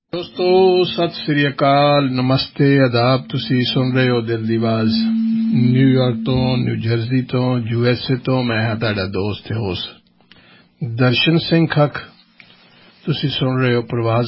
ਦੋਸਤੋ ਸਤਿ ਸ੍ਰੀ ਅਕਾਲ ਨਮਸਤੇ ਆਦਾਬ ਤੁਸੀਂ ਸੁਣ ਰਹੇ ਹੋ ਦਿਲ ਦੀ ਆਵਾਜ਼ ਨਿਊਯਾਰਕ ਤੋਂ ਨਿਊ ਜਰਸੀ ਤੋਂ ਯੂਐਸਏ ਤੋਂ ਮੈਂ ਹਾਂ ਤੁਹਾਡਾ ਦੋਸਤ ਤੇ ਹੋਸਟ ਦਰਸ਼ਨ ਸਿੰਘ ਖੱਖ ਤੁਸੀਂ ਸੁਣ ਰਹੇ ਹੋ ਪ੍ਰਵਾਜ਼